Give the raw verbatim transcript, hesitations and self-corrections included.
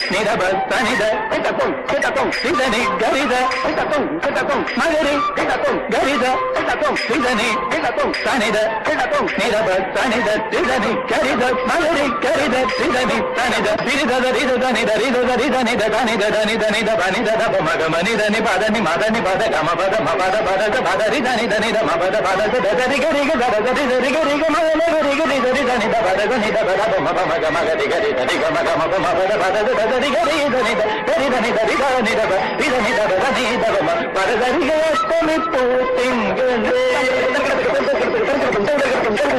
நிரப தனித கிட்டக்கும் கிட்டக்கும் சிதனி கரித கிட்டக்கும் கிட்டக்கும் மகரி கிட்டக்கும் கரித கிட்டக்கும் சிதனி கிட்டக்கும் தனித கிட்டக்கும் நிரப தனித சிதனி கரித மகரி கரித சிதனி தனித விரித ரித தனித ரித ரித நித தனித தனித நித பனித தப மக மனித நிபத நிமத நிபத கம பத மபத பத பத ரித நித நித மபத பத தத ரிக ரிக தத ரித ரிக ரிக மக ரிக ரித ரித நித பத நித பத மப மக மக ரிக ரித ரிக மக மப மபத பத தத ரிக ரித நித ரித நித ரித நித ரித நித பத நித பத ரிக அஷ்டமி பூத்திங்களே